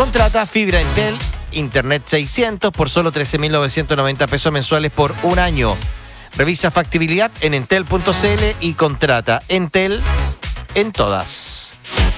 Contrata fibra Entel, Internet 600 por solo 13.990 pesos mensuales por un año. Revisa factibilidad en entel.cl y contrata Entel en todas.